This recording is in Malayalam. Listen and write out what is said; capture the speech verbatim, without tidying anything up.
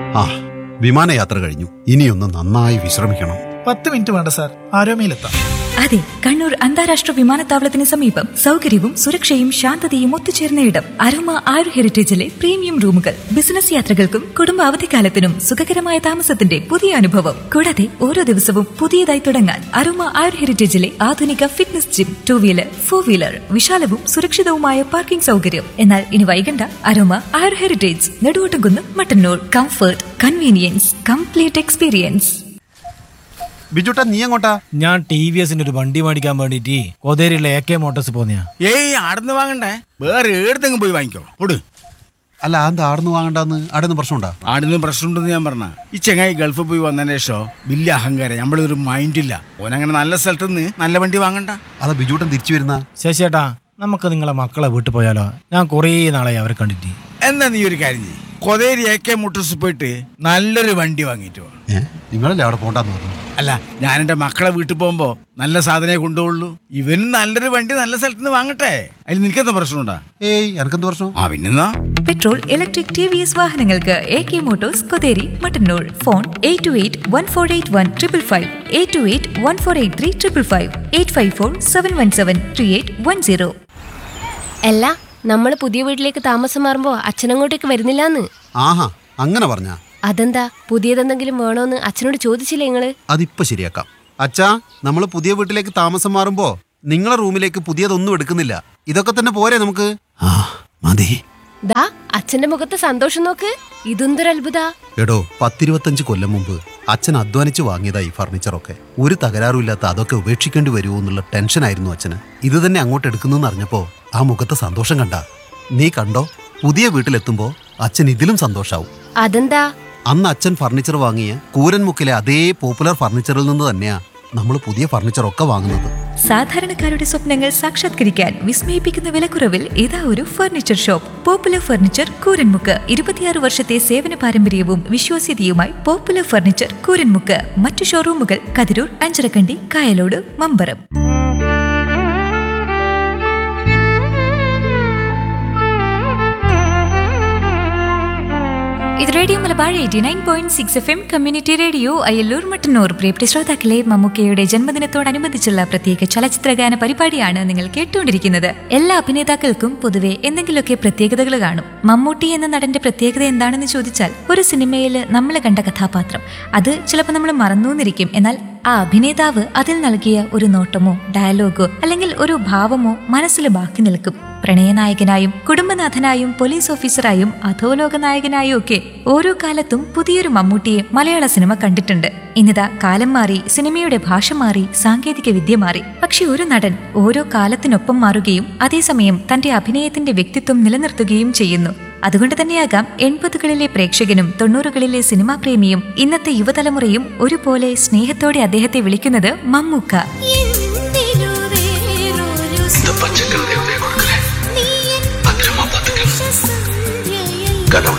ആ വിമാനയാത്ര കഴിഞ്ഞു. ഇനിയൊന്ന് നന്നായി വിശ്രമിക്കണം. പത്ത് മിനിറ്റ് വേണ്ട സാർ, ആരോമയിലെത്താം. അതെ, കണ്ണൂർ അന്താരാഷ്ട്ര വിമാനത്താവളത്തിന് സമീപം സൗകര്യവും സുരക്ഷയും ശാന്തതയും ഒത്തുചേർന്ന ഇടം അരോമ ആയുർ ഹെറിറ്റേജിലെ പ്രീമിയം റൂമുകൾ. ബിസിനസ് യാത്രകൾക്കും കുടുംബ അവധിക്കാലത്തിനും സുഖകരമായ താമസത്തിന്റെ പുതിയ അനുഭവം. കൂടാതെ ഓരോ ദിവസവും പുതിയതായി തുടങ്ങാൻ അരോമ ആയുർ ഹെറിറ്റേജിലെ ആധുനിക fitness gym, two wheeler, four wheeler, വിശാലവും സുരക്ഷിതവുമായ parking സൗകര്യം. എന്നാൽ ഇനി വൈകണ്ട, അരോമ ആയുർ heritage, Neduvottumkunnu, Mattannur. Comfort, convenience, complete experience. ബിജുട്ടാ, നീ എങ്ങോട്ടാ? ഞാൻ ടി വി എസിന്റെ ഒരു വണ്ടി മേടിക്കാൻ വേണ്ടിട്ട് കൊതേരിയുള്ള എ കെ മോട്ടോഴ്സ് പോന്നെയാ. ഏയ് ആടുന്ന് വാങ്ങണ്ടേ, വേറെ ഏടത്തെങ്കിലും പോയി വാങ്ങിക്കോ. ഓട്. അല്ല, എന്താ ആടുന്ന് വാങ്ങണ്ടെന്ന്? ആടുന്ന് പ്രശ്നമുണ്ടാ? ആടുന്ന് പ്രശ്നമുണ്ടെന്ന് ഞാൻ പറഞ്ഞ ഈ ചെങ്ങായി ഗൾഫിൽ പോയി വന്നതിന് ശേഷം വലിയ അഹങ്കാരം, നമ്മളൊരു മൈൻഡില്ല. ഓനങ്ങനെ നല്ല സ്ഥലത്ത് നിന്ന് നല്ല വണ്ടി വാങ്ങണ്ട. അതാ ബിജുട്ടൻ തിരിച്ചു വരുന്ന. ശശിയേട്ടാ, നമുക്ക് നിങ്ങളെ മക്കളെ വീട്ടിൽ പോയാലോ? ഞാൻ കുറേ നാളായി അവരെ കണ്ടിട്ട്. എന്നാ നീ ഒരു കാര്യം ചെയ്യ്, കൊതേരി എ കെ മോട്ടോഴ്സ് പോയിട്ട് നല്ലൊരു വണ്ടി വാങ്ങിയിട്ട് വാ. നിങ്ങളല്ലേ അവിടെ പോണ്ടെന്ന് പറഞ്ഞു? അല്ല, ഞാൻ എന്റെ മക്കളെ വീട്ടിൽ പോകുമ്പോ നല്ല സാധനമേ കൊണ്ടുപോകുള്ളൂ. ഇവന് നല്ലൊരു വണ്ടി നല്ല സ്ഥലത്ത് നിന്ന് വാങ്ങട്ടെ. അതിൽ നിനക്കെന്താ പ്രശ്നമുണ്ടാ? ഏയ്, എനക്കെന്ത് പ്രശ്നം? ആ പിന്നെന്നാ, petrol, electric, T V S വാഹനങ്ങൾക്ക് A K Motors, Kotheri, Mattannur. Phone eight to eight one four eight one triple five, eight to eight one four eight three triple five, eight five four seven one seven three eight one zero. അല്ല, നമ്മള് പുതിയ വീട്ടിലേക്ക് താമസം മാറുമ്പോ അച്ഛനങ്ങോട്ടേക്ക് വരുന്നില്ലാന്ന്. ആഹാ, അങ്ങനെ പറഞ്ഞാ? അതെന്താ, പുതിയതെന്തെങ്കിലും വേണോന്ന് അച്ഛനോട് ചോദിച്ചില്ലേ നിങ്ങള്? അതിപ്പോ ശരിയാക്കാം. അച്ഛാ, നമ്മള് പുതിയ വീട്ടിലേക്ക് താമസം മാറുമ്പോ നിങ്ങളെ റൂമിലേക്ക് പുതിയതൊന്നും എടുക്കുന്നില്ല. ഇതൊക്കെ തന്നെ പോരെ നമുക്ക്? ആ മതി. ദാ അച്ഛന്റെ മുഖത്ത് സന്തോഷം നോക്ക്. ഇതെന്തൊരു അത്ഭുത. എടോ, പത്തിരുപത്തഞ്ച് കൊല്ലം മുമ്പ് അച്ഛൻ അധ്വാനിച്ച് വാങ്ങിയതാ ഈ ഫർണിച്ചറൊക്കെ. ഒരു തകരാറുമില്ലാത്ത അതൊക്കെ ഉപേക്ഷിക്കേണ്ടി വരുമോ എന്നുള്ള ടെൻഷനായിരുന്നു അച്ഛന്. ഇത് തന്നെ അങ്ങോട്ട് എടുക്കുന്നെന്ന് അറിഞ്ഞപ്പോ ആ മുഖത്തെ സന്തോഷം കണ്ട. നീ കണ്ടോ, പുതിയ വീട്ടിലെത്തുമ്പോ അച്ഛൻ ഇതിലും സന്തോഷാവും. അതെന്താ? അന്ന് അച്ഛൻ ഫർണിച്ചർ വാങ്ങിയ കൂരൻമുക്കിലെ അതേ പോപ്പുലർ ഫർണിച്ചറിൽ നിന്ന് തന്നെയാ നമ്മൾ പുതിയ ഫർണിച്ചറൊക്കെ വാങ്ങുന്നത്. സാധാരണക്കാരുടെ സ്വപ്നങ്ങൾ സാക്ഷാത്കരിക്കാൻ വിസ്മയിപ്പിക്കുന്ന വിലക്കുറവിൽ ഇതാ ഒരു furniture shop. Popular furniture, Kooranmukku. ഇരുപത്തിയാറ് വർഷത്തെ സേവന പാരമ്പര്യവും വിശ്വാസ്യതയുമായി പോപ്പുലർ ഫർണിച്ചർ, കൂരൻമുക്ക്. മറ്റു ഷോറൂമുകൾ കതിരൂർ, അഞ്ചരക്കണ്ടി, കായലോട്, മമ്പറം. ഇത് radio Malabar eighty nine point six F M community radio Ayyallur, Mattannur. പ്രിയപ്പെട്ട ശ്രോതാക്കളെ, മമ്മൂക്കയുടെ ജന്മദിനത്തോടനുബന്ധിച്ചുള്ള പ്രത്യേക ചലച്ചിത്രഗാന പരിപാടിയാണ് നിങ്ങൾ കേട്ടുകൊണ്ടിരിക്കുന്നത്. എല്ലാ അഭിനേതാക്കൾക്കും പൊതുവെ എന്തെങ്കിലുമൊക്കെ പ്രത്യേകതകൾ കാണും. മമ്മൂട്ടി എന്ന നടന്റെ പ്രത്യേകത എന്താണെന്ന് ചോദിച്ചാൽ, ഒരു സിനിമയിൽ നമ്മൾ കണ്ട കഥാപാത്രം അത് ചിലപ്പോൾ നമ്മൾ മറന്നുവെന്നിരിക്കും. എന്നാൽ ആ അഭിനേതാവ് അതിൽ നൽകിയ ഒരു നോട്ടമോ ഡയലോഗോ അല്ലെങ്കിൽ ഒരു ഭാവമോ മനസ്സിൽ ബാക്കി നിൽക്കും. പ്രണയനായകനായും കുടുംബനാഥനായും പോലീസ് ഓഫീസറായും അധോലോക നായകനായും ഒക്കെ ഓരോ കാലത്തും പുതിയൊരു മമ്മൂട്ടിയെ മലയാള സിനിമ കണ്ടിട്ടുണ്ട്. ഇന്നിതാ കാലം മാറി, സിനിമയുടെ ഭാഷ മാറി, സാങ്കേതിക വിദ്യ മാറി. പക്ഷെ ഒരു നടൻ ഓരോ കാലത്തിനൊപ്പം മാറുകയും അതേസമയം തന്റെ അഭിനയത്തിന്റെ വ്യക്തിത്വം നിലനിർത്തുകയും ചെയ്യുന്നു. അതുകൊണ്ട് തന്നെയാകാം എൺപതുകളിലെ പ്രേക്ഷകനും തൊണ്ണൂറുകളിലെ സിനിമാ പ്രേമിയും ഇന്നത്തെ യുവതലമുറയും ഒരുപോലെ സ്നേഹത്തോടെ അദ്ദേഹത്തെ വിളിക്കുന്നത് മമ്മൂക്ക. கடவுள்